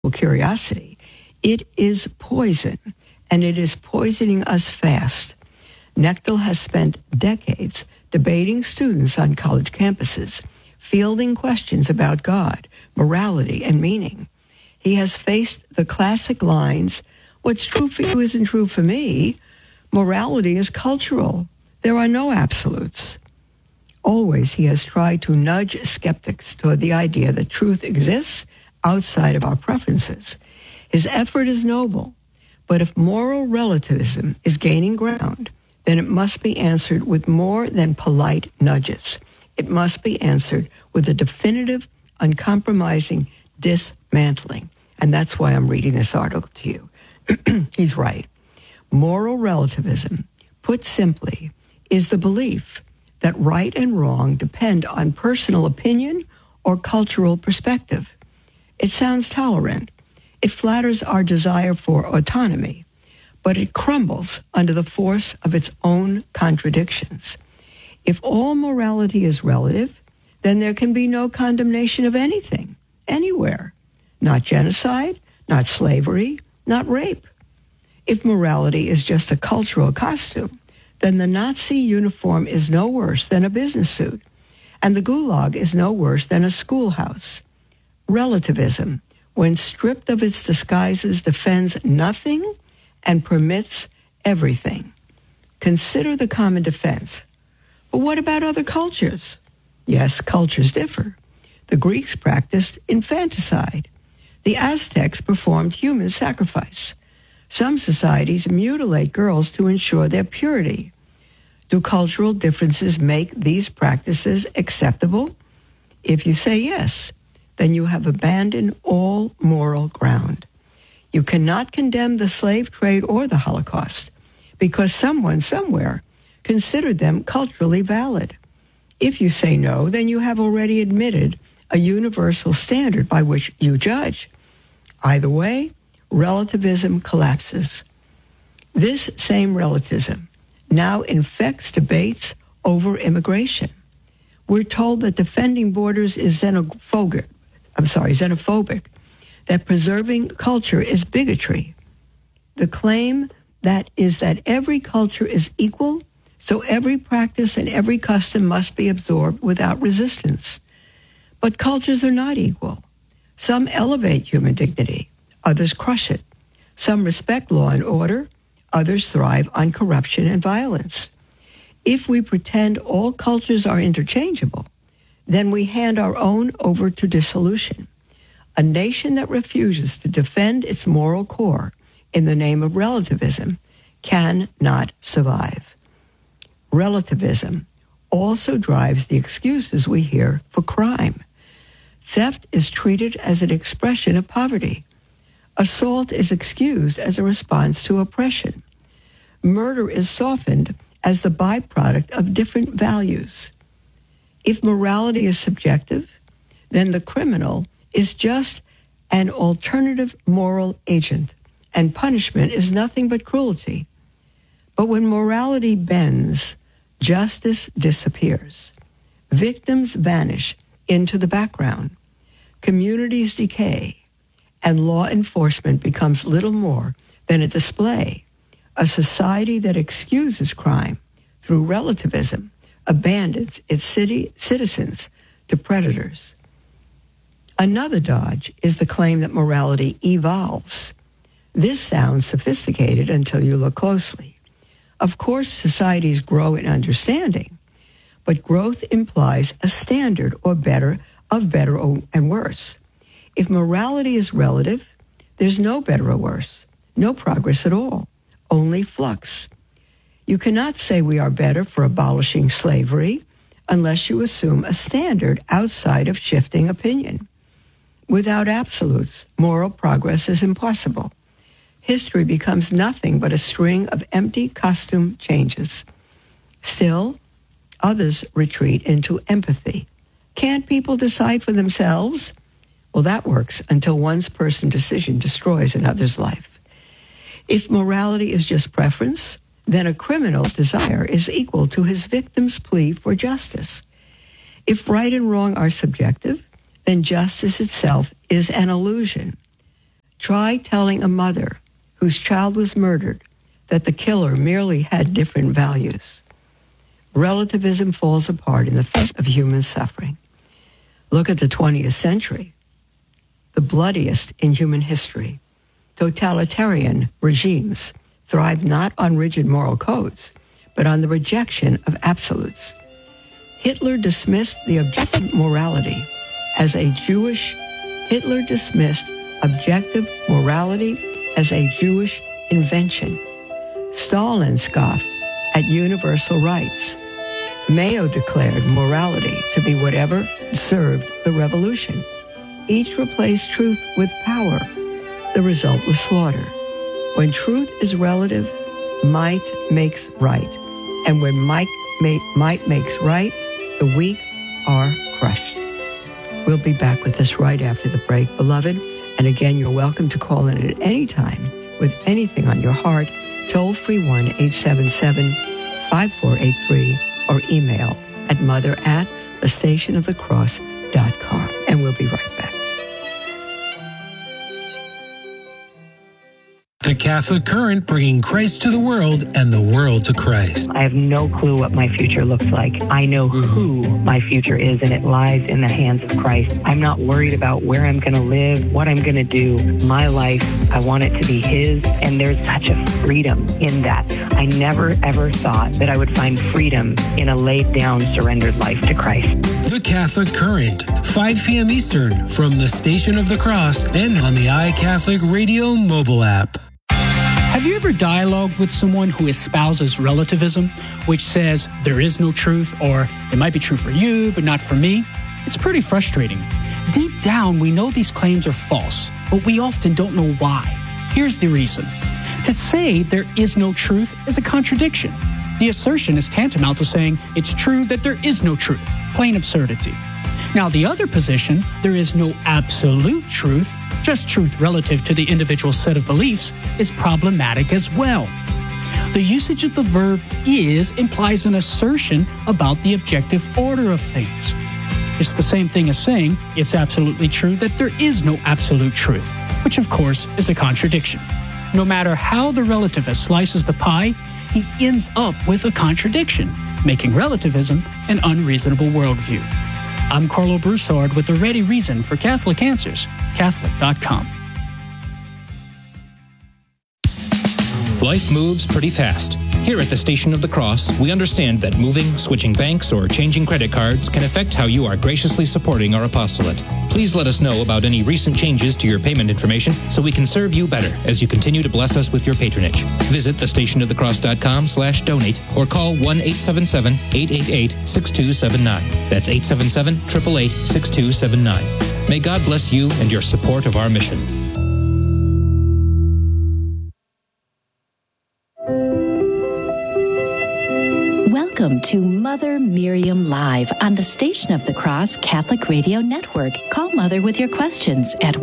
curiosity. It is poison, and it is poisoning us fast. Knechtel has spent decades debating students on college campuses, fielding questions about God, morality, and meaning. He has faced the classic lines, "What's true for you isn't true for me. Morality is cultural. There are no absolutes." Always he has tried to nudge skeptics toward the idea that truth exists outside of our preferences. His effort is noble, but if moral relativism is gaining ground, then it must be answered with more than polite nudges. It must be answered with a definitive, uncompromising dismantling. And that's why I'm reading this article to you. He's right. Moral relativism, put simply, is the belief that right and wrong depend on personal opinion or cultural perspective. It sounds tolerant. It flatters our desire for autonomy, but it crumbles under the force of its own contradictions. If all morality is relative, then there can be no condemnation of anything, anywhere. Not genocide, not slavery, not rape. If morality is just a cultural costume, then the Nazi uniform is no worse than a business suit, and the Gulag is no worse than a schoolhouse. Relativism, when stripped of its disguises, defends nothing and permits everything. Consider the common defense. But what about other cultures? Yes, cultures differ. The Greeks practiced infanticide. The Aztecs performed human sacrifice. Some societies mutilate girls to ensure their purity. Do cultural differences make these practices acceptable? If you say yes, then you have abandoned all moral ground. You cannot condemn the slave trade or the Holocaust because someone somewhere considered them culturally valid. If you say no, then you have already admitted a universal standard by which you judge. Either way, relativism collapses. This same relativism now infects debates over immigration. We're told that defending borders is xenophobic, that preserving culture is bigotry. The claim that is that every culture is equal, so every practice and every custom must be absorbed without resistance. But cultures are not equal. Some elevate human dignity, others crush it. Some respect law and order, others thrive on corruption and violence. If we pretend all cultures are interchangeable, then we hand our own over to dissolution. A nation that refuses to defend its moral core in the name of relativism cannot survive. Relativism also drives the excuses we hear for crime. Theft is treated as an expression of poverty. Assault is excused as a response to oppression. Murder is softened as the byproduct of different values. If morality is subjective, then the criminal is just an alternative moral agent, and punishment is nothing but cruelty. But when morality bends, justice disappears. Victims vanish into the background. Communities decay, and law enforcement becomes little more than a display. A society that excuses crime through relativism abandons its citizens to predators. Another dodge is the claim that morality evolves. This sounds sophisticated until you look closely. Of course, societies grow in understanding, but growth implies a standard of better and worse. If morality is relative, there's no better or worse, no progress at all, only flux. You cannot say we are better for abolishing slavery unless you assume a standard outside of shifting opinion. Without absolutes, moral progress is impossible. History becomes nothing but a string of empty costume changes. Still, others retreat into empathy. Can't people decide for themselves? Well, that works until one's personal decision destroys another's life. If morality is just preference, then a criminal's desire is equal to his victim's plea for justice. If right and wrong are subjective, then justice itself is an illusion. Try telling a mother whose child was murdered that the killer merely had different values. Relativism falls apart in the face of human suffering. Look at the 20th century, the bloodiest in human history. Totalitarian regimes thrive not on rigid moral codes, but on the rejection of absolutes. Hitler dismissed the objective morality as a Jewish invention. Stalin scoffed at universal rights. Mayo declared morality to be whatever served the revolution. Each replaced truth with power. The result was slaughter. When truth is relative, might makes right. And when might makes right, the weak are crushed. We'll be back with this right after the break, beloved. And again, you're welcome to call in at any time with anything on your heart. Toll free 1-877-5483 or email at mother@thestationofthecross.com. And we'll be right back. The Catholic Current, bringing Christ to the world and the world to Christ. I have no clue what my future looks like. I know who my future is, and it lies in the hands of Christ. I'm not worried about where I'm going to live, what I'm going to do. My life, I want it to be His, and there's such a freedom in that. I never, ever thought that I would find freedom in a laid-down, surrendered life to Christ. The Catholic Current, 5 p.m. Eastern, from the Station of the Cross and on the iCatholic Radio mobile app. Have you ever dialogued with someone who espouses relativism, which says there is no truth, or it might be true for you, but not for me? It's pretty frustrating. Deep down, we know these claims are false, but we often don't know why. Here's the reason. To say there is no truth is a contradiction. The assertion is tantamount to saying it's true that there is no truth. Plain absurdity. Now, the other position, there is no absolute truth, just truth relative to the individual set of beliefs, is problematic as well. The usage of the verb is implies an assertion about the objective order of things. It's the same thing as saying it's absolutely true that there is no absolute truth, which of course is a contradiction. No matter how the relativist slices the pie, he ends up with a contradiction, making relativism an unreasonable worldview. I'm Carlo Broussard with a ready reason for Catholic Answers, Catholic.com. Life moves pretty fast. Here at the Station of the Cross, we understand that moving, switching banks, or changing credit cards can affect how you are graciously supporting our apostolate. Please let us know about any recent changes to your payment information so we can serve you better as you continue to bless us with your patronage. Visit thestationofthecross.com/donate or call 1-877-888-6279. That's 877-888-6279. May God bless you and your support of our mission. Welcome to Mother Miriam Live on the Station of the Cross Catholic Radio Network. Call Mother with your questions at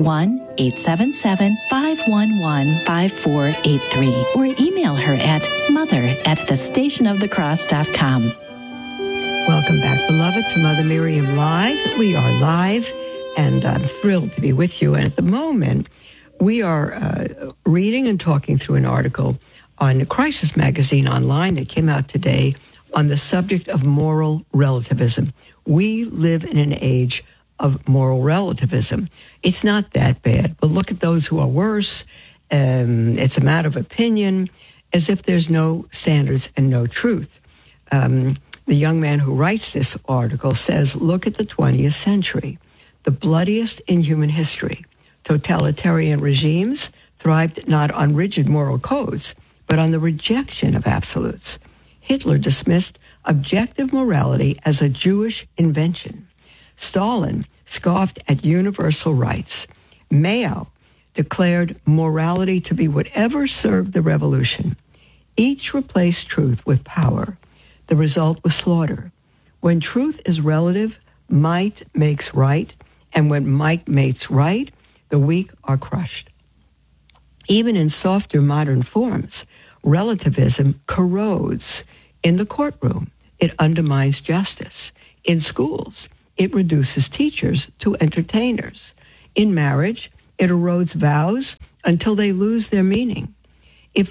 1-877-511-5483 or email her at mother@thestationofthecross.com. Welcome back, beloved, to Mother Miriam Live. We are live, and I'm thrilled to be with you. And at the moment, we are reading and talking through an article on Crisis Magazine Online that came out today on the subject of moral relativism. We live in an age of moral relativism. It's not that bad, but look at those who are worse. It's a matter of opinion, as if there's no standards and no truth. The young man who writes this article says, look at the 20th century, the bloodiest in human history. Totalitarian regimes thrived not on rigid moral codes, but on the rejection of absolutes. Hitler dismissed objective morality as a Jewish invention. Stalin scoffed at universal rights. Mayo declared morality to be whatever served the revolution. Each replaced truth with power. The result was slaughter. When truth is relative, might makes right, and when might makes right, the weak are crushed. Even in softer modern forms, relativism corrodes. In the courtroom, it undermines justice. In schools, it reduces teachers to entertainers. In marriage, It erodes vows until they lose their meaning. If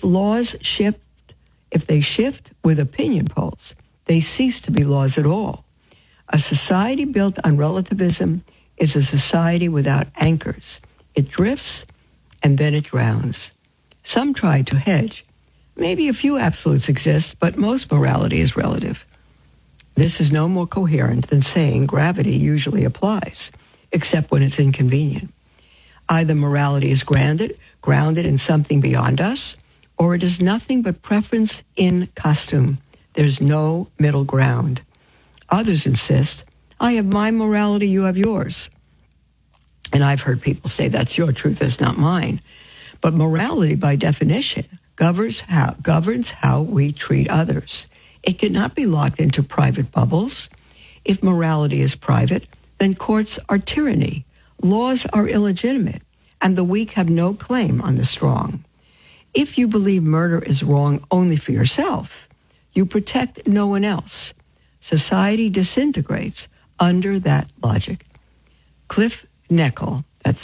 they shift with opinion polls, they cease to be laws at all. A society built on relativism is a society without anchors. It drifts and then it drowns. Some try to hedge. Maybe a few absolutes exist, but most morality is relative. This is no more coherent than saying gravity usually applies, except when it's inconvenient. Either morality is grounded in something beyond us, or it is nothing but preference in costume. There's no middle ground. Others insist, I have my morality, you have yours. And I've heard people say, that's your truth, that's not mine. But morality, by definition, governs how we treat others. It cannot be locked into private bubbles. If morality is private, then courts are tyranny. Laws are illegitimate, and the weak have no claim on the strong. If you believe murder is wrong only for yourself, you protect no one else. Society disintegrates under that logic. Cliff Neckel, that's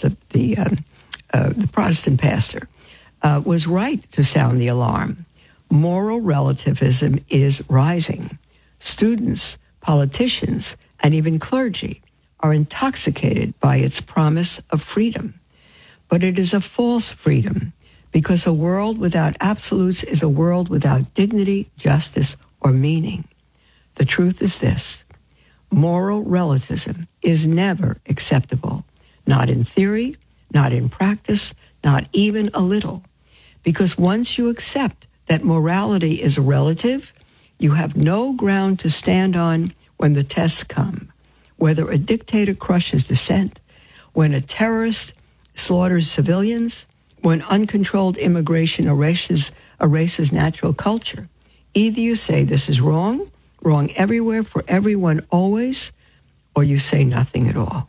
the Protestant pastor, was right to sound the alarm. Moral relativism is rising. Students, politicians, and even clergy are intoxicated by its promise of freedom. But it is a false freedom, because a world without absolutes is a world without dignity, justice, or meaning. The truth is this: moral relativism is never acceptable, not in theory, not in practice, not even a little. Because once you accept that morality is relative, you have no ground to stand on when the tests come. Whether a dictator crushes dissent, when a terrorist slaughters civilians, when uncontrolled immigration erases natural culture. Either you say this is wrong everywhere for everyone always, or you say nothing at all.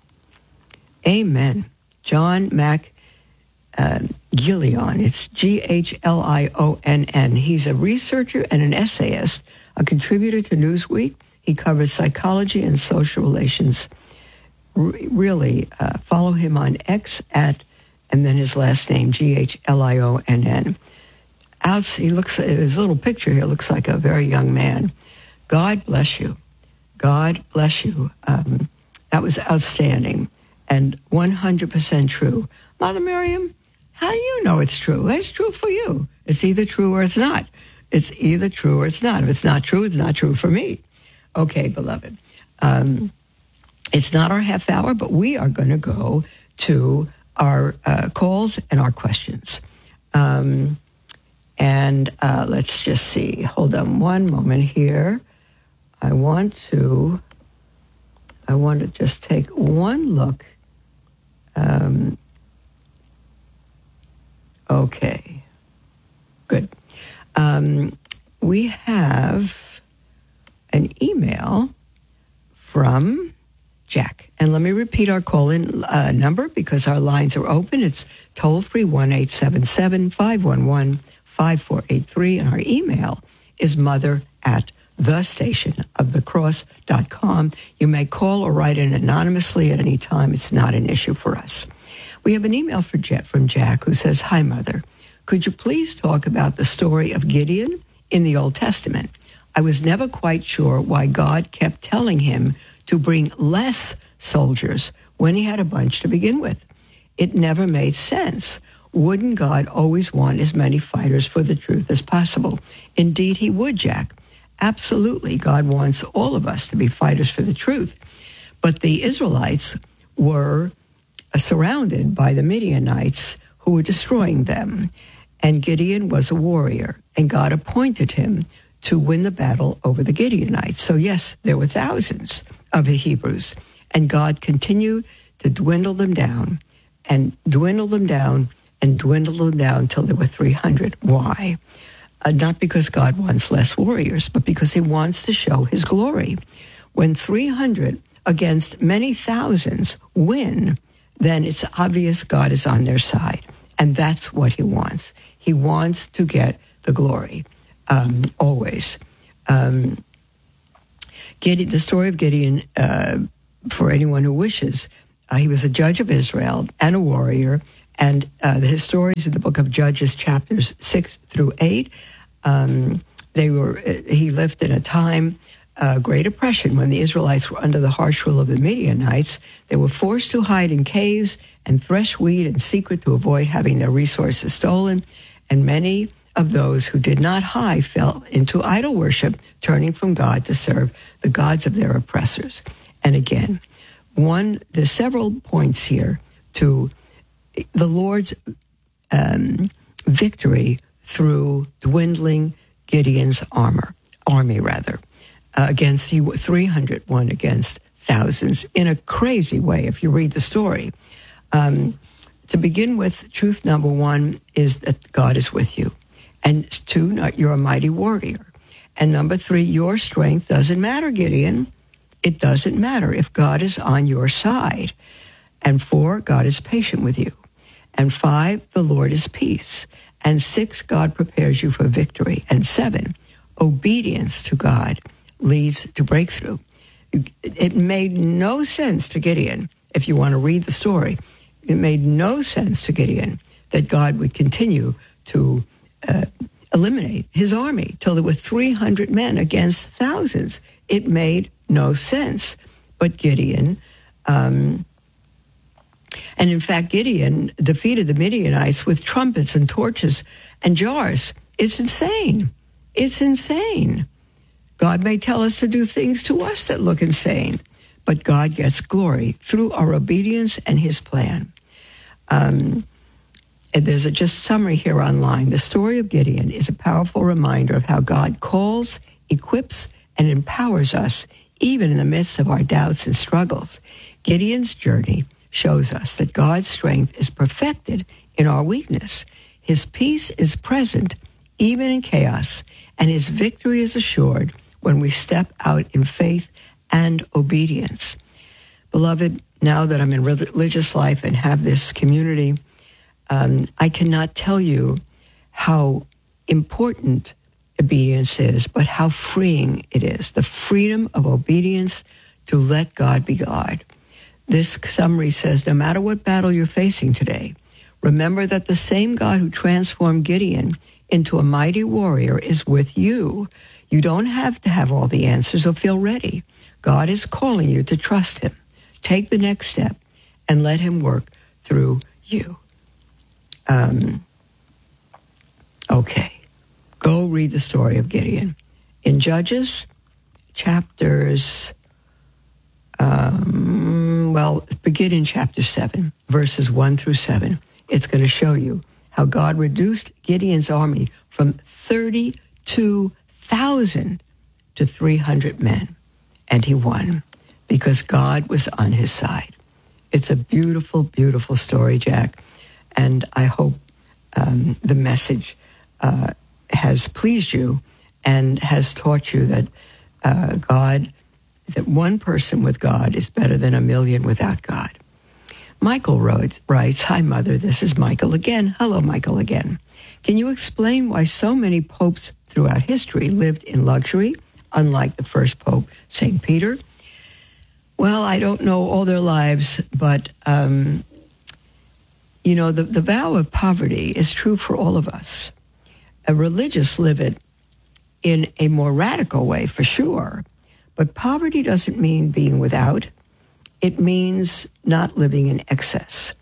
Amen. John Mac Gillion. It's Ghlionn. He's a researcher and an essayist, a contributor to Newsweek. He covers psychology and social relations. Really, follow him on X and then his last name, Ghlionn. He looks, his little picture here looks like a very young man. God bless you. God bless you. That was outstanding and 100% true. Mother Miriam, how do you know it's true? It's true for you. It's either true or it's not. It's either true or it's not. If it's not true, it's not true for me. Okay, beloved. It's not our half hour, but we are going to go to our calls and our questions. Let's just see. Hold on one moment here. I want to just take one look. Okay, good. We have an email from Jack. And let me repeat our call-in number because our lines are open. It's toll-free 1-877-511-5483. And our email is mother@thestationofthecross.com. You may call or write in anonymously at any time. It's not an issue for us. We have an email from Jack who says, Hi, Mother. Could you please talk about the story of Gideon in the Old Testament? I was never quite sure why God kept telling him to bring less soldiers when he had a bunch to begin with. It never made sense. Wouldn't God always want as many fighters for the truth as possible? Indeed, he would, Jack. Absolutely, God wants all of us to be fighters for the truth. But the Israelites were surrounded by the Midianites who were destroying them. And Gideon was a warrior, and God appointed him to win the battle over the Gideonites. So yes, there were thousands of the Hebrews, and God continued to dwindle them down and dwindle them down and dwindle them down until there were 300. Why? Not because God wants less warriors, but because he wants to show his glory. When 300 against many thousands win, then it's obvious God is on their side. And that's what he wants. He wants to get the glory, always. The story of Gideon, for anyone who wishes, he was a judge of Israel and a warrior, And his stories in the book of Judges, chapters 6 through 8, he lived in a time, great oppression, when the Israelites were under the harsh rule of the Midianites. They were forced to hide in caves and thresh wheat in secret to avoid having their resources stolen. And many of those who did not hide fell into idol worship, turning from God to serve the gods of their oppressors. And again, there's several points here to the Lord's victory through dwindling Gideon's army, against 300 won against thousands in a crazy way if you read the story. To begin with, truth number one is that God is with you. And two, you're a mighty warrior. And number three, your strength doesn't matter, Gideon. It doesn't matter if God is on your side. And four, God is patient with you. And five, the Lord is peace. And six, God prepares you for victory. And seven, obedience to God leads to breakthrough. It made no sense to Gideon, if you want to read the story, it made no sense to Gideon that God would continue to eliminate his army till there were 300 men against thousands. It made no sense. But Gideon, and in fact, Gideon defeated the Midianites with trumpets and torches and jars. It's insane. It's insane. God may tell us to do things to us that look insane, but God gets glory through our obedience and his plan. And there's a just summary here online. The story of Gideon is a powerful reminder of how God calls, equips, and empowers us even in the midst of our doubts and struggles. Gideon's journey shows us that God's strength is perfected in our weakness. His peace is present even in chaos, and his victory is assured when we step out in faith and obedience. Beloved, now that I'm in religious life and have this community, I cannot tell you how important obedience is, but how freeing it is. The freedom of obedience to let God be God. This summary says, no matter what battle you're facing today, remember that the same God who transformed Gideon into a mighty warrior is with you. You don't have to have all the answers or feel ready. God is calling you to trust him. Take the next step and let him work through you. Okay. Go read the story of Gideon. In Judges, chapters, begin in chapter 7, verses 1 through 7. It's going to show you how God reduced Gideon's army from 32,000 to 300 men. And he won because God was on his side. It's a beautiful, beautiful story, Jack. And I hope the message has pleased you and has taught you that that one person with God is better than a million without God. Michael writes, "Hi, Mother, this is Michael again." Hello, Michael again. "Can you explain why so many popes throughout history lived in luxury, unlike the first pope, St. Peter?" Well, I don't know all their lives, but, the vow of poverty is true for all of us. Religious live it in a more radical way, for sure. But poverty doesn't mean being without. It means not living in excess.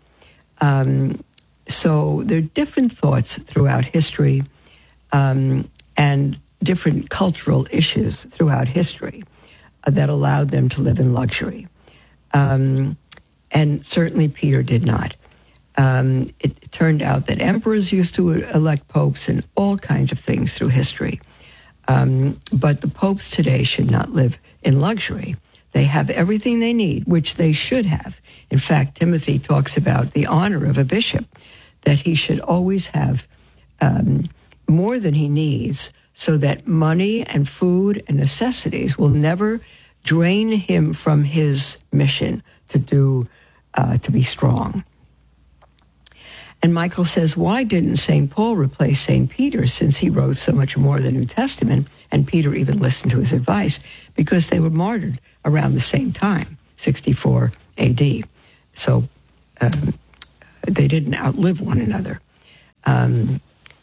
So there are different thoughts throughout history and different cultural issues throughout history that allowed them to live in luxury. And certainly Peter did not. It turned out that emperors used to elect popes and all kinds of things through history. But the popes today should not live in luxury. They have everything they need, which they should have. In fact, Timothy talks about the honor of a bishop, that he should always have more than he needs, so that money and food and necessities will never drain him from his mission to be strong. And Michael says, why didn't St. Paul replace St. Peter, since he wrote so much more of the New Testament, and Peter even listened to his advice? Because they were martyred around the same time, 64 AD. So They didn't outlive one another. And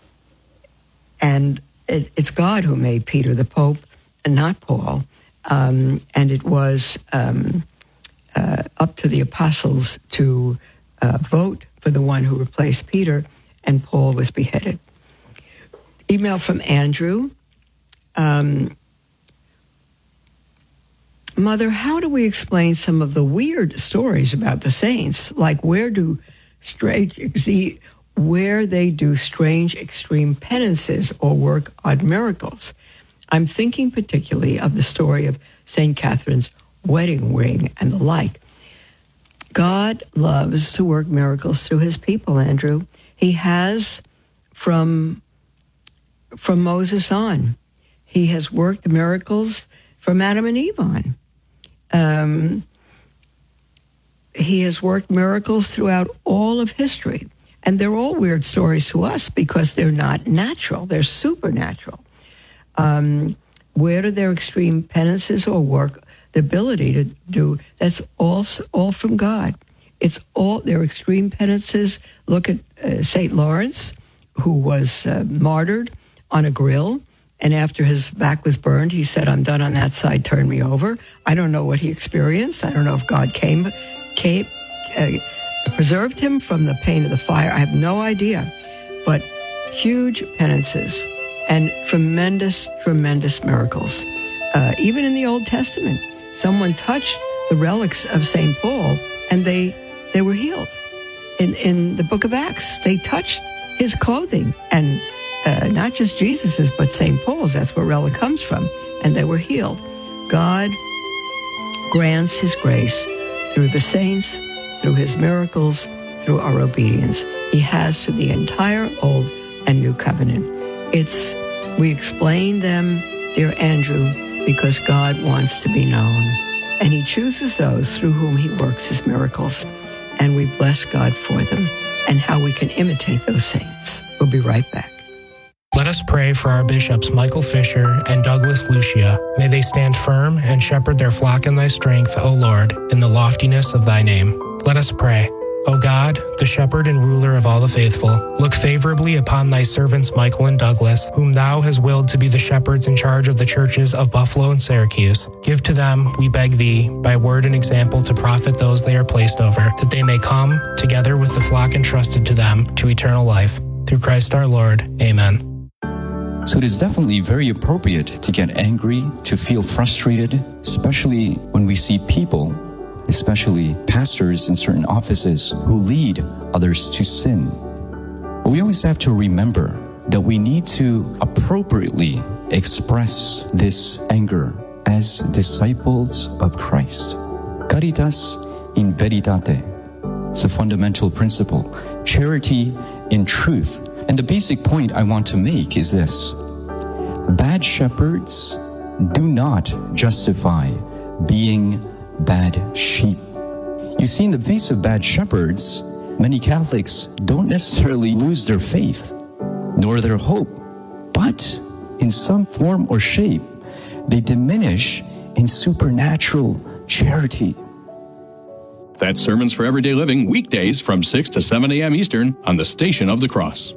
it's God who made Peter the Pope and not Paul. And it was up to the apostles to vote for the one who replaced Peter, and Paul was beheaded. Email from Andrew. Mother, how do we explain some of the weird stories about the saints? Like where they do strange extreme penances or work odd miracles? I'm thinking particularly of the story of St. Catherine's wedding ring and the like. God loves to work miracles through his people, Andrew. He has from Moses on. He has worked miracles from Adam and Eve on. He has worked miracles throughout all of history. And they're all weird stories to us because they're not natural. They're supernatural. Where do their extreme penances or work, the ability to do, that's all from God. It's all their extreme penances. Look at St. Lawrence, who was martyred on a grill. And after his back was burned, he said, I'm done on that side, turn me over. I don't know what he experienced. I don't know if God preserved him from the pain of the fire. I have no idea. But huge penances and tremendous, tremendous miracles. Even in the Old Testament, someone touched the relics of St. Paul and they were healed. In the book of Acts, they touched his clothing, and not just Jesus's, but St. Paul's. That's where relic comes from. And they were healed. God grants his grace through the saints, through his miracles, through our obedience. He has through the entire Old and New Covenant. We explain them, dear Andrew, because God wants to be known. And he chooses those through whom he works his miracles. And we bless God for them and how we can imitate those saints. We'll be right back. Let us pray for our bishops Michael Fisher and Douglas Lucia. May they stand firm and shepherd their flock in thy strength, O Lord, in the loftiness of thy name. Let us pray. O God, the shepherd and ruler of all the faithful, look favorably upon thy servants Michael and Douglas, whom thou hast willed to be the shepherds in charge of the churches of Buffalo and Syracuse. Give to them, we beg thee, by word and example to profit those they are placed over, that they may come, together with the flock entrusted to them, to eternal life. Through Christ our Lord. Amen. So it is definitely very appropriate to get angry, to feel frustrated, especially when we see people, especially pastors in certain offices, who lead others to sin. But we always have to remember that we need to appropriately express this anger as disciples of Christ. Caritas in veritate. It's a fundamental principle. Charity in truth. And the basic point I want to make is this. Bad shepherds do not justify being bad sheep. You see, in the face of bad shepherds, many Catholics don't necessarily lose their faith, nor their hope, but in some form or shape, they diminish in supernatural charity. That's Sermons for Everyday Living, weekdays from 6 to 7 a.m. Eastern on the Station of the Cross.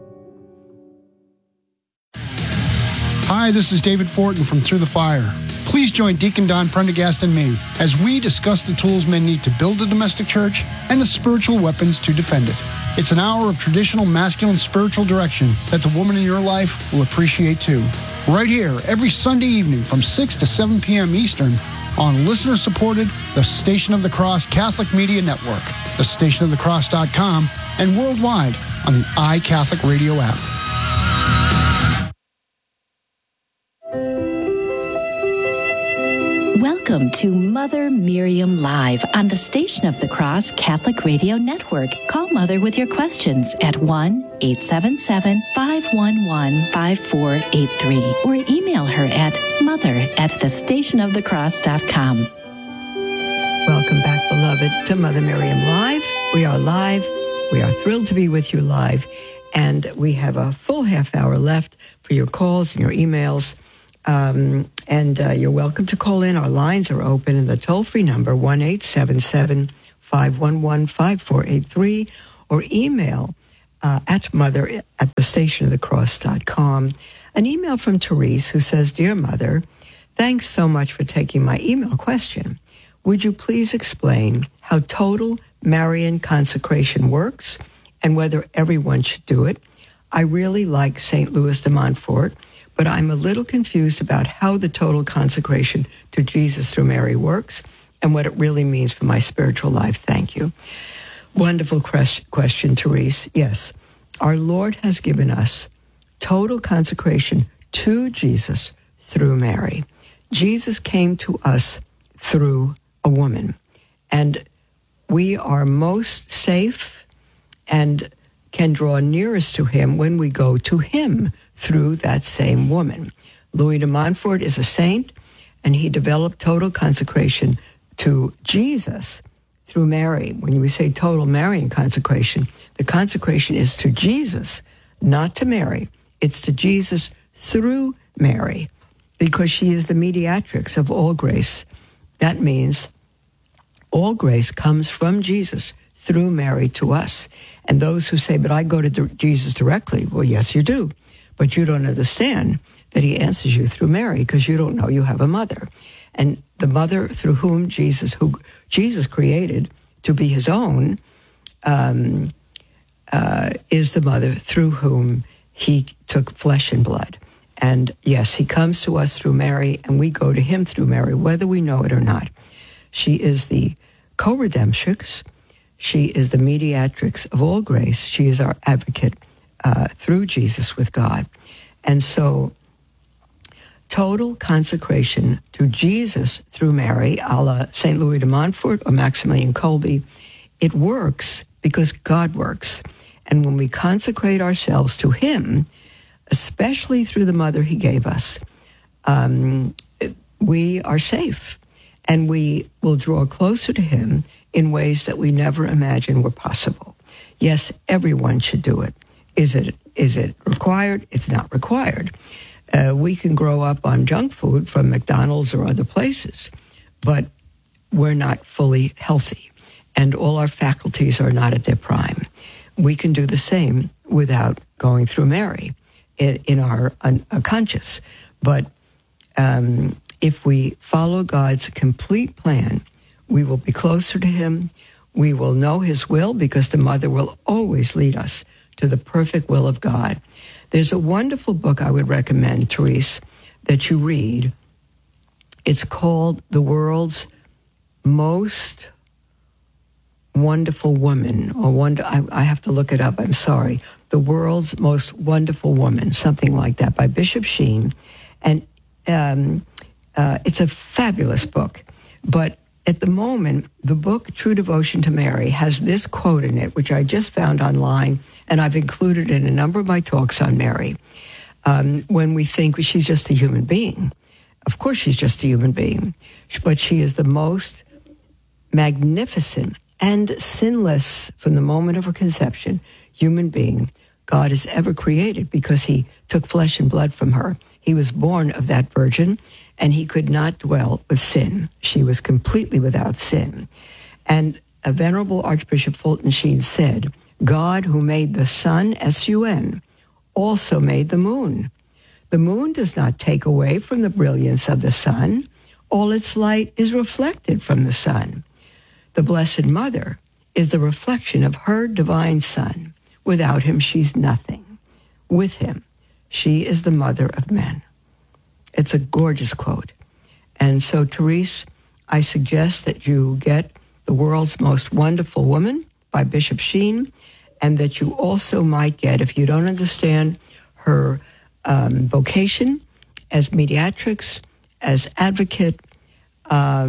Hi, this is David Fortin from Through the Fire. Please join Deacon Don Prendergast and me as we discuss the tools men need to build a domestic church and the spiritual weapons to defend it. It's an hour of traditional masculine spiritual direction that the woman in your life will appreciate too. Right here, every Sunday evening from 6 to 7 p.m. Eastern on listener-supported The Station of the Cross Catholic Media Network, thestationofthecross.com, and worldwide on the iCatholic Radio app. Welcome to Mother Miriam Live on the Station of the Cross Catholic Radio Network. Call Mother with your questions at 1-877-511-5483 or email her at mother@thestationofthecross.com. Welcome back, beloved, to Mother Miriam Live. We are live. We are thrilled to be with you live. And we have a full half hour left for your calls and your emails. And you're welcome to call in. Our lines are open, and the toll-free number, 1-877-511-5483, or email at mother@thestationofthecross.com. An email from Therese who says, Dear Mother, thanks so much for taking my email question. Would you please explain how total Marian consecration works and whether everyone should do it? I really like St. Louis de Montfort, but I'm a little confused about how the total consecration to Jesus through Mary works and what it really means for my spiritual life. Thank you. Wonderful question, Therese. Yes, our Lord has given us total consecration to Jesus through Mary. Jesus came to us through a woman, and we are most safe and can draw nearest to him when we go to him through that same woman. Louis de Montfort is a saint, and he developed total consecration to Jesus through Mary. When we say total Marian consecration, the consecration is to Jesus, not to Mary. It's to Jesus through Mary, because she is the mediatrix of all grace. That means all grace comes from Jesus through Mary to us. And those who say, but I go to Jesus directly, well, yes, you do. But you don't understand that he answers you through Mary because you don't know you have a mother. And the mother through whom Jesus created to be his own, is the mother through whom he took flesh and blood. And yes, he comes to us through Mary, and we go to him through Mary, whether we know it or not. She is the co-redemptrix. She is the mediatrix of all grace. She is our advocate through Jesus with God. And so total consecration to Jesus through Mary, a la St. Louis de Montfort or Maximilian Kolbe, it works because God works. And when we consecrate ourselves to him, especially through the mother he gave us, we are safe. And we will draw closer to him in ways that we never imagined were possible. Yes, everyone should do it. Is it required? It's not required. We can grow up on junk food from McDonald's or other places, but we're not fully healthy, and all our faculties are not at their prime. We can do the same without going through Mary in our unconscious. But if we follow God's complete plan, we will be closer to him. We will know his will because the mother will always lead us to the perfect will of God. There's a wonderful book I would recommend, Therese, that you read. It's called The World's Most Wonderful Woman, I have to look it up, I'm sorry. The World's Most Wonderful Woman, something like that, by Bishop Sheen. And it's a fabulous book. But at the moment, the book True Devotion to Mary has this quote in it, which I just found online, and I've included in a number of my talks on Mary. When we think she's just a human being. Of course she's just a human being, but she is the most magnificent and sinless from the moment of her conception human being God has ever created, because he took flesh and blood from her. He was born of that virgin, and he could not dwell with sin. She was completely without sin. And a venerable Archbishop Fulton Sheen said, God who made the sun, S-U-N, also made the moon. The moon does not take away from the brilliance of the sun. All its light is reflected from the sun. The Blessed Mother is the reflection of her divine Son. Without him, she's nothing. With him, she is the mother of men. It's a gorgeous quote. And so, Therese, I suggest that you get The World's Most Wonderful Woman by Bishop Sheen, and that you also might get, if you don't understand her vocation as mediatrix, as advocate, let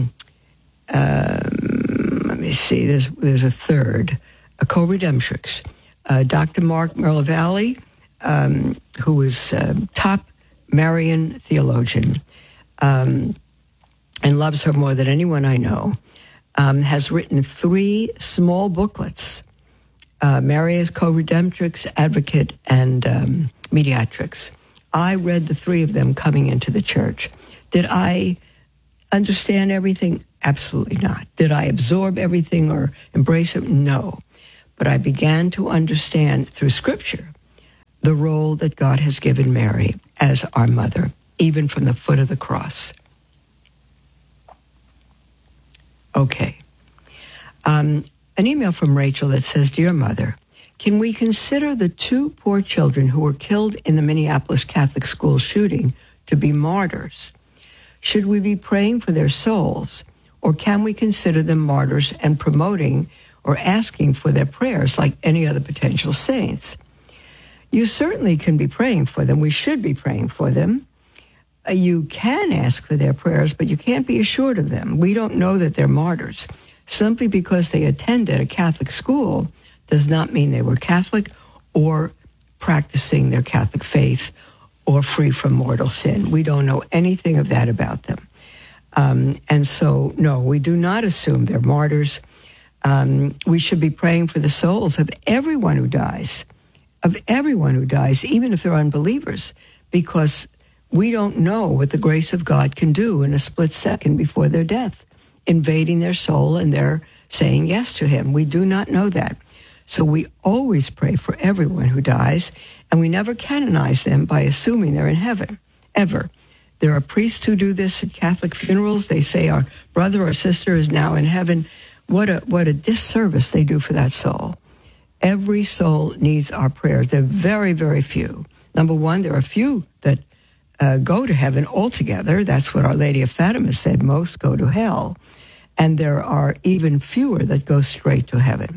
me see, there's a third, a co-redemptrix, Dr. Mark Merlavalli, who is top Marian theologian, and loves her more than anyone I know, has written 3 small booklets, Mary as co-redemptrix, advocate, and mediatrix. I read the 3 of them coming into the church. Did I understand everything? Absolutely not. Did I absorb everything or embrace it? No. but I began to understand through Scripture the role that God has given Mary as our mother, even from the foot of the cross. Okay. An email from Rachel that says, Dear Mother, can we consider the 2 poor children who were killed in the Minneapolis Catholic school shooting to be martyrs? Should we be praying for their souls, or can we consider them martyrs and promoting or asking for their prayers like any other potential saints? You certainly can be praying for them. We should be praying for them. You can ask for their prayers, but you can't be assured of them. We don't know that they're martyrs. Simply because they attended a Catholic school does not mean they were Catholic or practicing their Catholic faith or free from mortal sin. We don't know anything of that about them. And so, no, we do not assume they're martyrs. We should be praying for the souls of everyone who dies, even if they're unbelievers, because we don't know what the grace of God can do in a split second before their death, invading their soul and they're saying yes to him. We do not know that. So we always pray for everyone who dies, and we never canonize them by assuming they're in heaven, ever. There are priests who do this at Catholic funerals. They say our brother or sister is now in heaven. What a disservice they do for that soul. Every soul needs our prayers. They're very, very few. Number one, there are few that go to heaven altogether. That's what Our Lady of Fatima said. Most go to hell. And there are even fewer that go straight to heaven.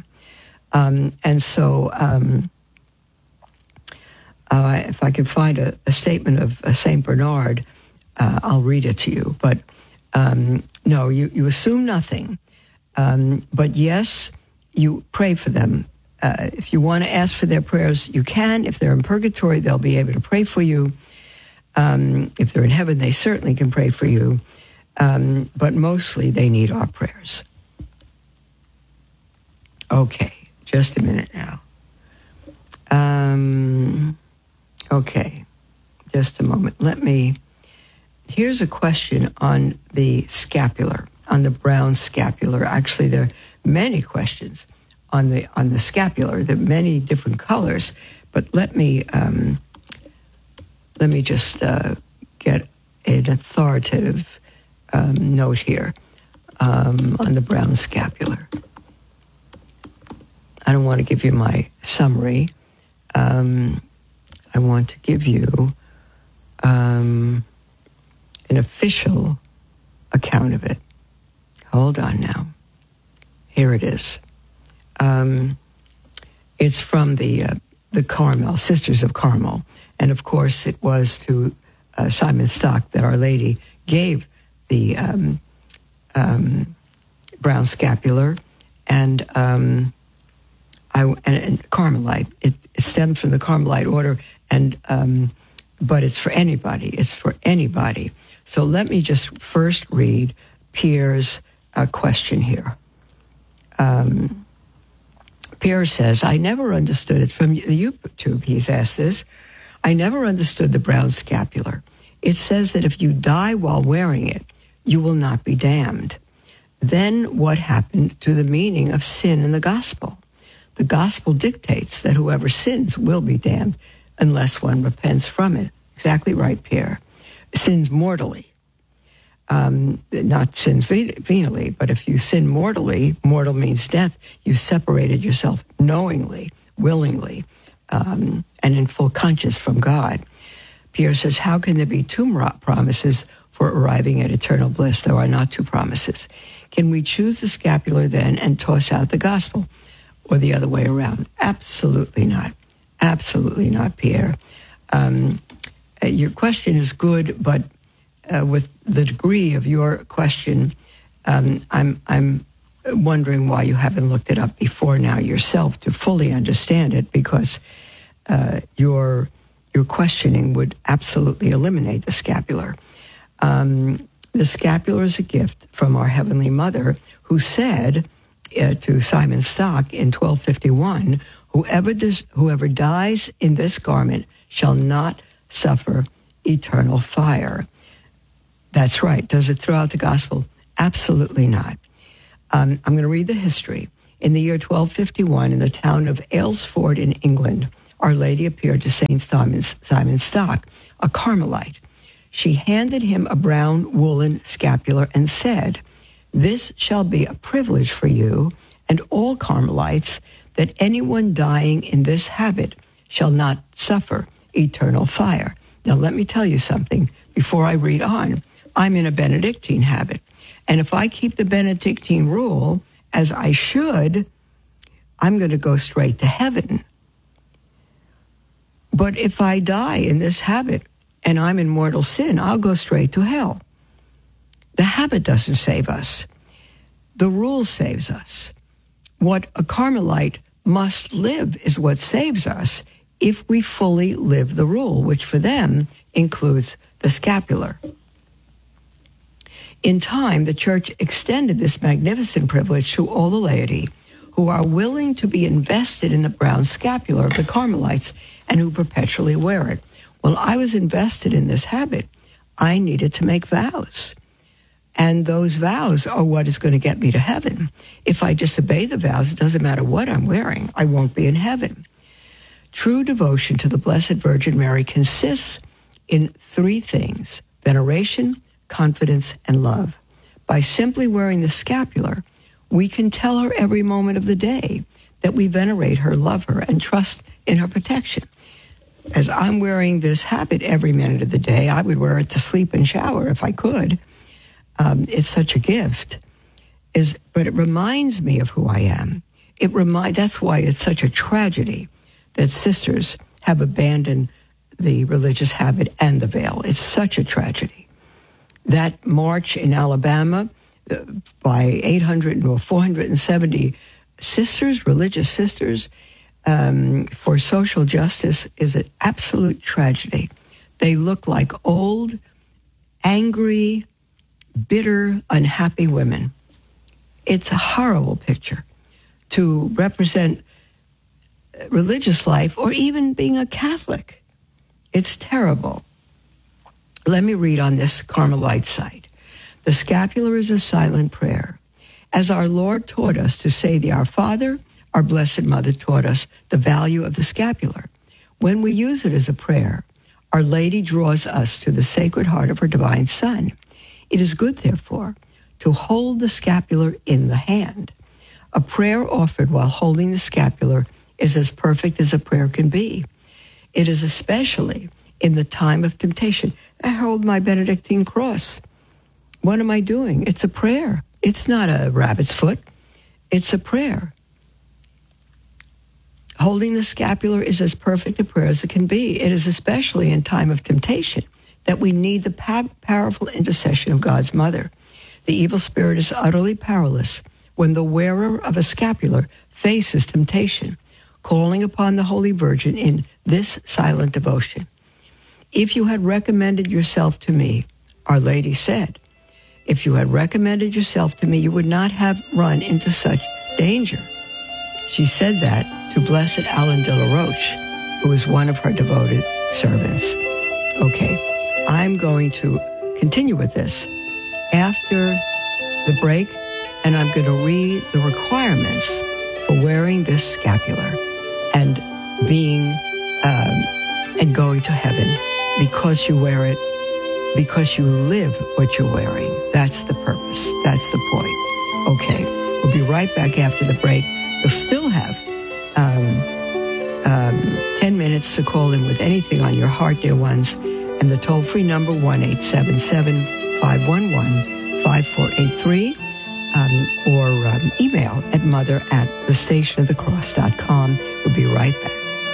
If I can find a statement of St. Bernard, I'll read it to you. But no, you assume nothing. But yes, you pray for them. If you want to ask for their prayers, you can. If they're in purgatory, they'll be able to pray for you. If they're in heaven, they certainly can pray for you. But mostly they need our prayers. Okay, just a minute now. Okay, just a moment. Here's a question on the scapular, on the brown scapular. Actually, there are many questions on the scapular. There are many different colors, but let me just get an authoritative note here on the brown scapular. I don't want to give you my summary. I want to give you an official account of it. Hold on now. Here it is. It's from the Carmel, Sisters of Carmel. And of course, it was to Simon Stock that Our Lady gave the brown scapular and Carmelite. It stemmed from the Carmelite order, but it's for anybody. It's for anybody. So let me just first read Pierre's question here. Pierre says, I never understood it. From the YouTube, he's asked this. I never understood the brown scapular. It says that if you die while wearing it, you will not be damned. Then what happened to the meaning of sin in the gospel? The gospel dictates that whoever sins will be damned unless one repents from it. Exactly right, Pierre. Sins mortally. Not sins venially, but if you sin mortally, mortal means death, you separated yourself knowingly, willingly, and in full conscience from God. Pierre says, how can there be 2 promises for arriving at eternal bliss? There are not 2 promises. Can we choose the scapular then and toss out the gospel? Or the other way around? Absolutely not. Absolutely not, Pierre. Your question is good, but with the degree of your question, I'm wondering why you haven't looked it up before now yourself to fully understand it, because your questioning would absolutely eliminate the scapular. The scapular is a gift from our Heavenly Mother, who said to Simon Stock in 1251, whoever dies in this garment shall not suffer eternal fire. That's right. Does it throw out the gospel? Absolutely not. I'm going to read the history. In the year 1251, in the town of Aylesford in England, Our Lady appeared to St. Simon Stock, a Carmelite. She handed him a brown woolen scapular and said, "This shall be a privilege for you and all Carmelites, that anyone dying in this habit shall not suffer eternal fire." Now, let me tell you something before I read on. I'm in a Benedictine habit, and if I keep the Benedictine rule, as I should, I'm going to go straight to heaven. But if I die in this habit and I'm in mortal sin, I'll go straight to hell. The habit doesn't save us. The rule saves us. What a Carmelite must live is what saves us if we fully live the rule, which for them includes the scapular. In time, the Church extended this magnificent privilege to all the laity who are willing to be invested in the brown scapular of the Carmelites and who perpetually wear it. Well, I was invested in this habit. I needed to make vows. And those vows are what is going to get me to heaven. If I disobey the vows, it doesn't matter what I'm wearing, I won't be in heaven. True devotion to the Blessed Virgin Mary consists in three things: veneration, confidence, and love. By simply wearing the scapular, we can tell her every moment of the day that we venerate her, love her, and trust in her protection. As I'm wearing this habit every minute of the day, I would wear it to sleep and shower if I could. It's such a gift. But it reminds me of who I am. That's why it's such a tragedy that sisters have abandoned the religious habit and the veil. It's such a tragedy. That march in Alabama by 800 or 470 sisters, religious sisters, for social justice is an absolute tragedy. They look like old, angry, bitter, unhappy women. It's a horrible picture to represent religious life or even being a Catholic. It's terrible. Let me read on this Carmelite site. The scapular is a silent prayer. As our Lord taught us to say the Our Father, our Blessed Mother taught us the value of the scapular. When we use it as a prayer, Our Lady draws us to the Sacred Heart of her Divine Son. It is good, therefore, to hold the scapular in the hand. A prayer offered while holding the scapular is as perfect as a prayer can be. It is especially in the time of temptation. I hold my Benedictine cross. What am I doing? It's a prayer. It's not a rabbit's foot. It's a prayer. Holding the scapular is as perfect a prayer as it can be. It is especially in time of temptation that we need the powerful intercession of God's Mother. The evil spirit is utterly powerless when the wearer of a scapular faces temptation, calling upon the Holy Virgin in this silent devotion. If you had recommended yourself to me, Our Lady said, if you had recommended yourself to me, you would not have run into such danger. She said that to Blessed Alan de la Roche, who was one of her devoted servants. Okay, I'm going to continue with this after the break, and I'm going to read the requirements for wearing this scapular and being and going to heaven because you wear it, because you live what you're wearing. That's the purpose. That's the point. Okay, we'll be right back after the break. You'll still have 10 minutes to call in with anything on your heart, dear ones, and the toll-free number 1-877-511-5483, or email at mother@thestationofthecross.com. We'll be right back.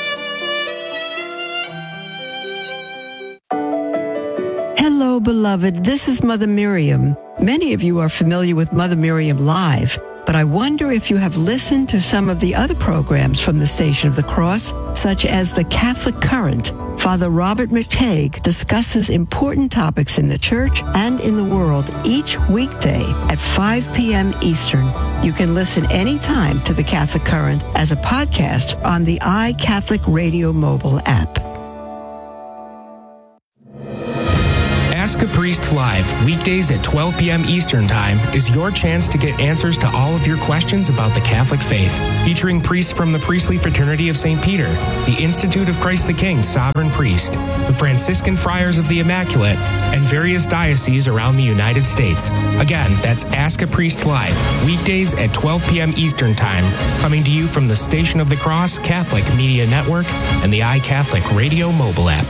Hello, beloved. This is Mother Miriam. Many of you are familiar with Mother Miriam Live, but I wonder if you have listened to some of the other programs from the Station of the Cross, such as The Catholic Current. Father Robert McTague discusses important topics in the church and in the world each weekday at 5 p.m. Eastern. You can listen anytime to The Catholic Current as a podcast on the iCatholic Radio mobile app. Ask a Priest Live, weekdays at 12 p.m. Eastern Time, is your chance to get answers to all of your questions about the Catholic faith. Featuring priests from the Priestly Fraternity of St. Peter, the Institute of Christ the King Sovereign Priest, the Franciscan Friars of the Immaculate, and various dioceses around the United States. Again, that's Ask a Priest Live, weekdays at 12 p.m. Eastern Time, coming to you from the Station of the Cross Catholic Media Network and the iCatholic Radio mobile app.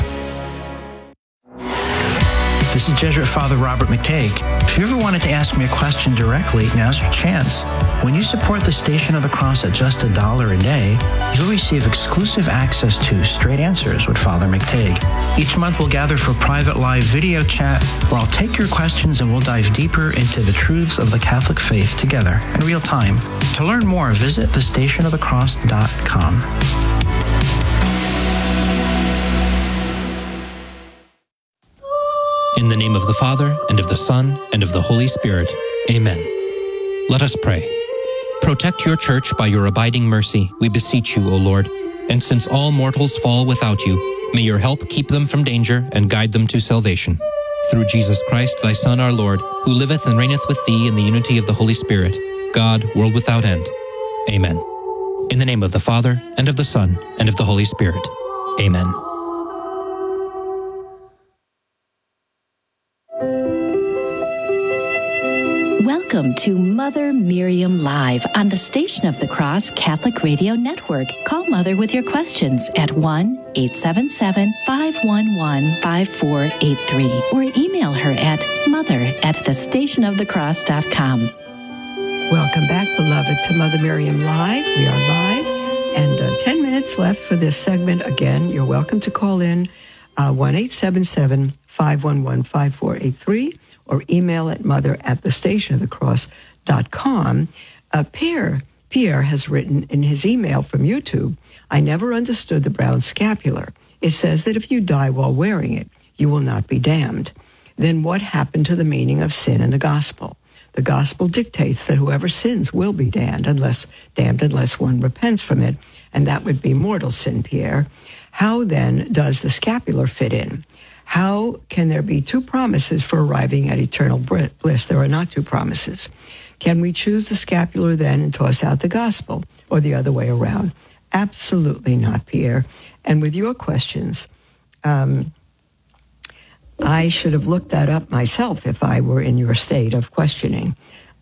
This is Jesuit Father Robert McTague. If you ever wanted to ask me a question directly, now's your chance. When you support the Station of the Cross at just $1 a day, you'll receive exclusive access to Straight Answers with Father McTague. Each month we'll gather for private live video chat where I'll take your questions and we'll dive deeper into the truths of the Catholic faith together in real time. To learn more, visit thestationofthecross.com. In the name of the Father, and of the Son, and of the Holy Spirit. Amen. Let us pray. Protect your church by your abiding mercy, we beseech you, O Lord. And since all mortals fall without you, may your help keep them from danger and guide them to salvation. Through Jesus Christ, thy Son, our Lord, who liveth and reigneth with thee in the unity of the Holy Spirit, God, world without end. Amen. In the name of the Father, and of the Son, and of the Holy Spirit. Amen. Welcome to Mother Miriam Live on the Station of the Cross Catholic Radio Network. Call Mother with your questions at 1-877-511-5483 or email her at mother@thestationofthecross.com. Welcome back, beloved, to Mother Miriam Live. We are live, and 10 minutes left for this segment. Again, you're welcome to call in 1-877-511-5483 or email at mother@thestationofthecross.com. Pierre has written in his email from YouTube, I never understood the brown scapular. It says that if you die while wearing it, you will not be damned. Then what happened to the meaning of sin in the gospel? The gospel dictates that whoever sins will be damned unless one repents from it, and that would be mortal sin, Pierre. How then does the scapular fit in? How can there be two promises for arriving at eternal bliss? There are not two promises. Can we choose the scapular then and toss out the gospel, or the other way around? Absolutely not, Pierre. And with your questions, I should have looked that up myself if I were in your state of questioning.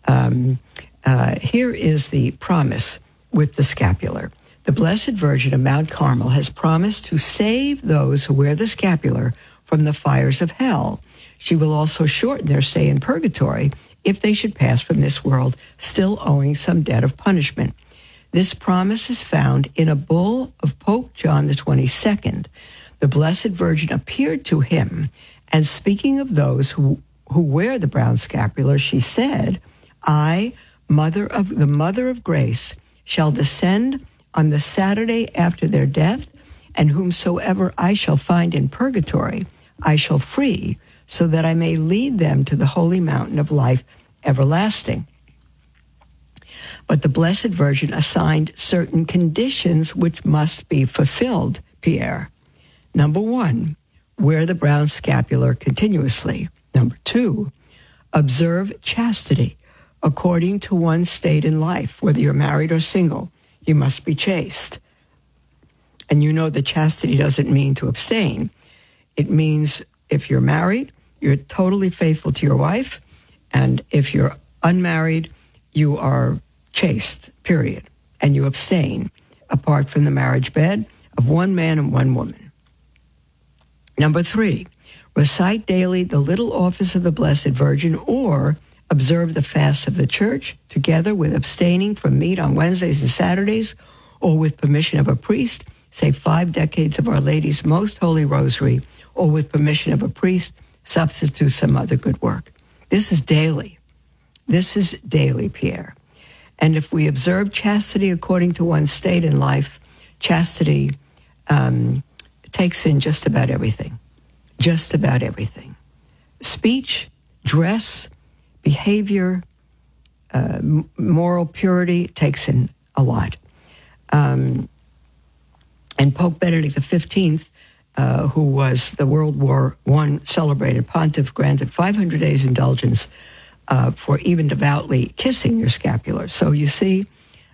Here is the promise with the scapular. The Blessed Virgin of Mount Carmel has promised to save those who wear the scapular from the fires of hell. She will also shorten their stay in purgatory if they should pass from this world still owing some debt of punishment. This promise is found in a bull of Pope John the 22nd. The Blessed Virgin appeared to him, and speaking of those who wear the brown scapular, she said, I, the Mother of Grace, shall descend on the Saturday after their death, and whomsoever I shall find in purgatory, I shall free, so that I may lead them to the holy mountain of life everlasting. But the Blessed Virgin assigned certain conditions which must be fulfilled, Pierre. Number 1, wear the brown scapular continuously. Number 2, observe chastity according to one's state in life. Whether you're married or single, you must be chaste. And you know that chastity doesn't mean to abstain. It means if you're married, you're totally faithful to your wife, and if you're unmarried, you are chaste, period, and you abstain, apart from the marriage bed of one man and one woman. Number 3, recite daily the little office of the Blessed Virgin, or observe the fasts of the Church, together with abstaining from meat on Wednesdays and Saturdays, or with permission of a priest, say 5 decades of Our Lady's Most Holy Rosary, or with permission of a priest, substitute some other good work. This is daily. This is daily, Pierre. And if we observe chastity according to one's state in life, chastity takes in just about everything. Just about everything. Speech, dress, behavior, moral purity takes in a lot. And Pope Benedict XV who was the World War I celebrated pontiff, granted 500 days indulgence for even devoutly kissing your scapular. So you see,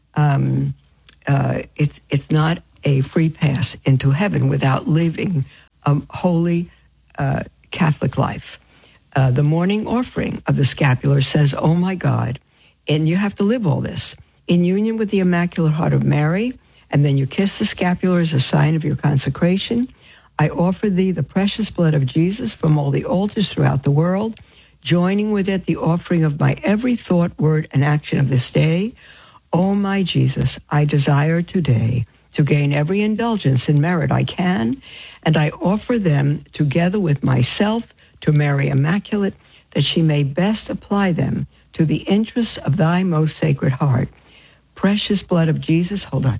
it's not a free pass into heaven without living a holy Catholic life. The morning offering of the scapular says, "Oh my God," and you have to live all this in union with the Immaculate Heart of Mary, and then you kiss the scapular as a sign of your consecration. I offer thee the precious blood of Jesus from all the altars throughout the world, joining with it the offering of my every thought, word, and action of this day. O my Jesus, I desire today to gain every indulgence and merit I can, and I offer them together with myself to Mary Immaculate, that she may best apply them to the interests of thy most sacred heart. Precious blood of Jesus, hold on.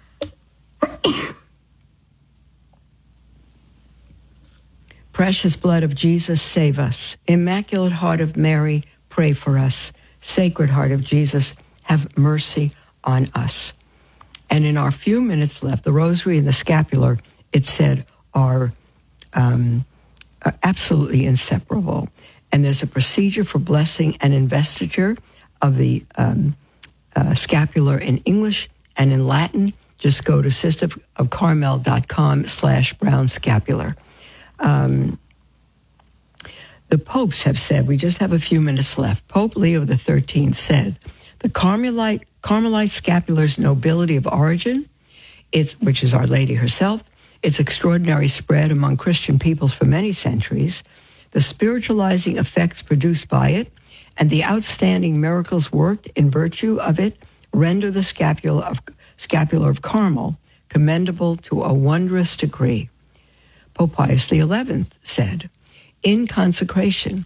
Precious blood of Jesus, save us. Immaculate Heart of Mary, pray for us. Sacred Heart of Jesus, have mercy on us. And in our few minutes left, the rosary and the scapular, it said, are absolutely inseparable. And there's a procedure for blessing and investiture of the scapular in English and in Latin. Just go to sisterofcarmel.com/brown scapular. The popes have said, we just have a few minutes left. Pope Leo XIII said, the Carmelite scapular's nobility of origin, which is Our Lady herself, its extraordinary spread among Christian peoples for many centuries, the spiritualizing effects produced by it, and the outstanding miracles worked in virtue of it render the scapular of Carmel commendable to a wondrous degree. Pope Pius XI said, in consideration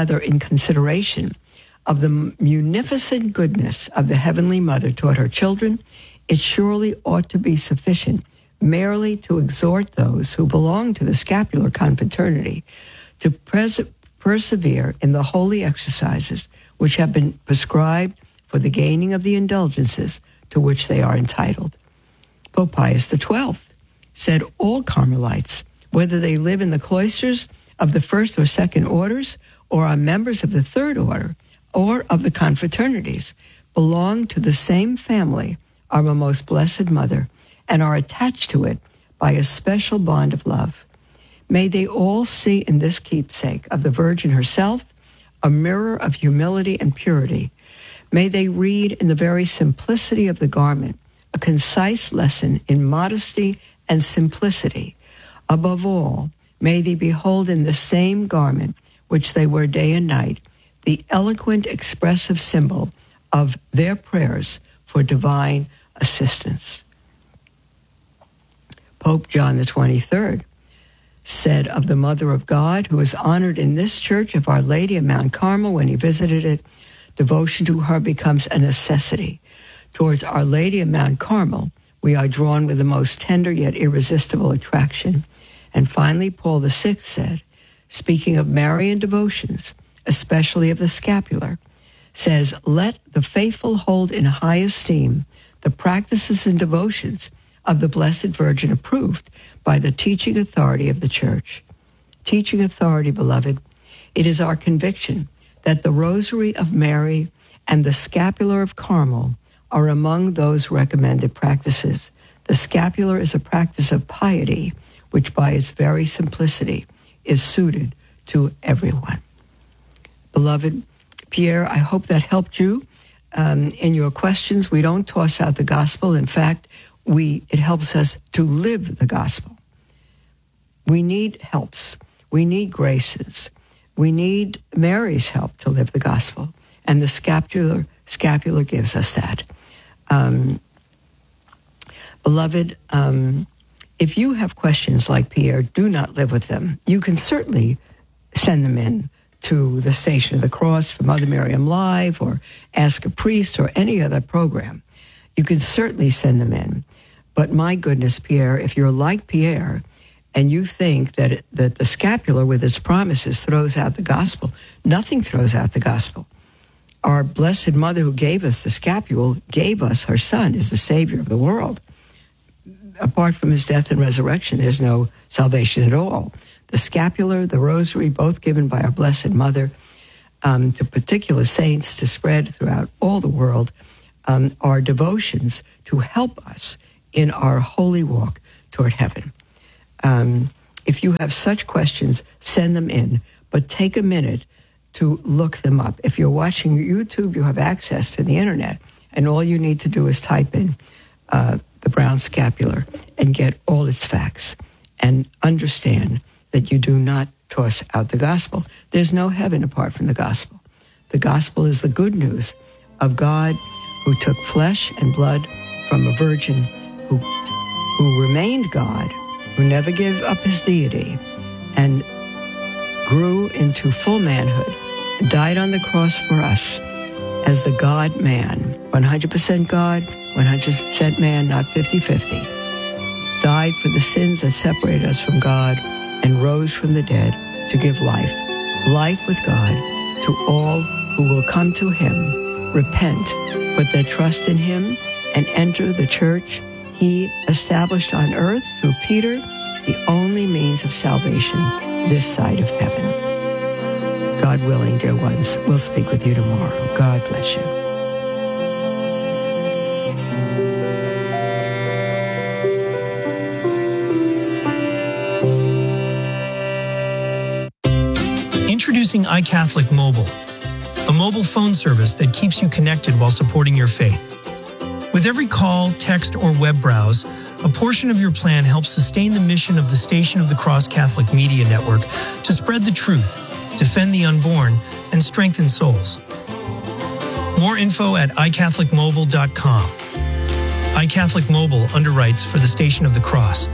of the munificent goodness of the Heavenly Mother toward her children, it surely ought to be sufficient merely to exhort those who belong to the scapular confraternity to persevere in the holy exercises which have been prescribed for the gaining of the indulgences to which they are entitled. Pope Pius XII said all Carmelites, whether they live in the cloisters of the first or second orders or are members of the third order or of the confraternities, belong to the same family, our most blessed Mother, and are attached to it by a special bond of love. May they all see in this keepsake of the Virgin herself a mirror of humility and purity. May they read in the very simplicity of the garment a concise lesson in modesty and simplicity. Above all, may they behold in the same garment which they wear day and night the eloquent expressive symbol of their prayers for divine assistance. Pope John XXIII said of the Mother of God, who is honored in this church of Our Lady of Mount Carmel when he visited it, devotion to her becomes a necessity. Towards Our Lady of Mount Carmel, we are drawn with the most tender yet irresistible attraction. And finally, Paul VI said, speaking of Marian devotions, especially of the scapular, says, let the faithful hold in high esteem the practices and devotions of the Blessed Virgin approved by the teaching authority of the Church. Teaching authority, beloved, it is our conviction that the Rosary of Mary and the Scapular of Carmel are among those recommended practices. The scapular is a practice of piety, which by its very simplicity is suited to everyone. Beloved Pierre, I hope that helped you in your questions. We don't toss out the gospel. In fact, it helps us to live the gospel. We need helps. We need graces. We need Mary's help to live the gospel. And the scapular gives us that. Beloved, if you have questions like Pierre, do not live with them. You can certainly send them in to the Station of the Cross for Mother Miriam Live or Ask a Priest or any other program. You can certainly send them in. But my goodness, Pierre, if you're like Pierre and you think that the scapular with its promises throws out the gospel, nothing throws out the gospel. Our Blessed Mother who gave us the scapula, gave us her Son as the Savior of the world. apart from his death and resurrection, there's no salvation at all. The scapular, the rosary, both given by our Blessed Mother to particular saints to spread throughout all the world, are devotions to help us in our holy walk toward heaven. If you have such questions, send them in, but take a minute to look them up. If you're watching YouTube, you have access to the internet, and all you need to do is type in the brown scapular and get all its facts and understand that you do not toss out the gospel. There's no heaven apart from the gospel. The gospel is the good news of God who took flesh and blood from a virgin who remained God, who never gave up his deity, and grew into full manhood, died on the cross for us as the God-man, 100% God, 100% man, not 50-50, died for the sins that separated us from God and rose from the dead to give life with God to all who will come to him, repent, put their trust in him, and enter the church he established on earth through Peter, the only means of salvation this side of heaven. God willing, dear ones, we'll speak with you tomorrow. God bless you. Introducing iCatholic Mobile, a mobile phone service that keeps you connected while supporting your faith. With every call, text, or web browse, a portion of your plan helps sustain the mission of the Station of the Cross Catholic Media Network to spread the truth, defend the unborn, and strengthen souls. More info at iCatholicMobile.com. iCatholic Mobile underwrites for the Station of the Cross.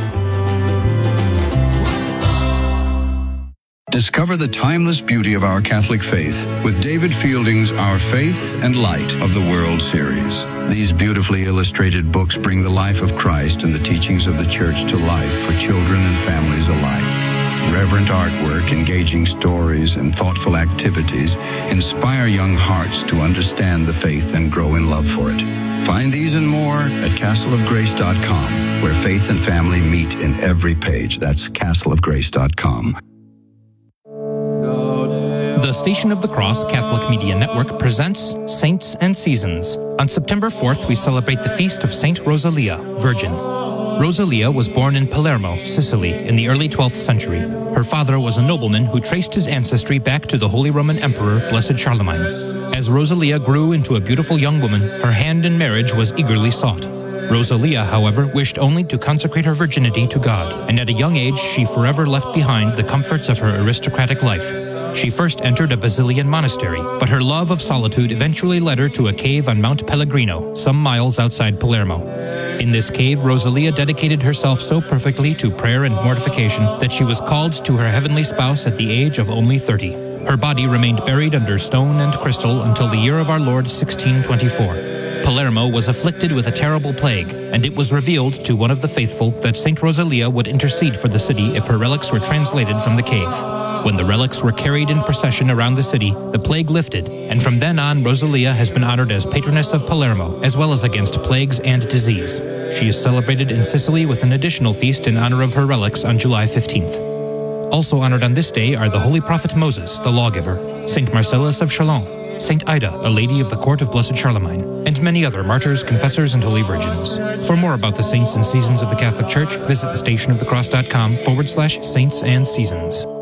Discover the timeless beauty of our Catholic faith with David Fielding's Our Faith and Light of the World series. These beautifully illustrated books bring the life of Christ and the teachings of the Church to life for children and families alike. Reverent artwork, engaging stories, and thoughtful activities inspire young hearts to understand the faith and grow in love for it. Find these and more at castleofgrace.com, where faith and family meet in every page. That's castleofgrace.com. The Station of the Cross Catholic Media Network presents Saints and Seasons. On September 4th, we celebrate the feast of Saint Rosalia, Virgin. Rosalia was born in Palermo, Sicily, in the early 12th century. Her father was a nobleman who traced his ancestry back to the Holy Roman Emperor, Blessed Charlemagne. As Rosalia grew into a beautiful young woman, her hand in marriage was eagerly sought. Rosalia, however, wished only to consecrate her virginity to God, and at a young age she forever left behind the comforts of her aristocratic life. She first entered a Basilian monastery, but her love of solitude eventually led her to a cave on Mount Pellegrino, some miles outside Palermo. In this cave, Rosalia dedicated herself so perfectly to prayer and mortification that she was called to her heavenly spouse at the age of only 30. Her body remained buried under stone and crystal until the year of our Lord 1624. Palermo was afflicted with a terrible plague, and it was revealed to one of the faithful that Saint Rosalia would intercede for the city if her relics were translated from the cave. When the relics were carried in procession around the city, the plague lifted, and from then on Rosalia has been honored as patroness of Palermo, as well as against plagues and disease. She is celebrated in Sicily with an additional feast in honor of her relics on July 15th. Also honored on this day are the Holy Prophet Moses, the lawgiver, Saint Marcellus of Chalons, Saint Ida, a lady of the court of Blessed Charlemagne, and many other martyrs, confessors, and holy virgins. For more about the saints and seasons of the Catholic Church, visit thestationofthecross.com/saints and seasons.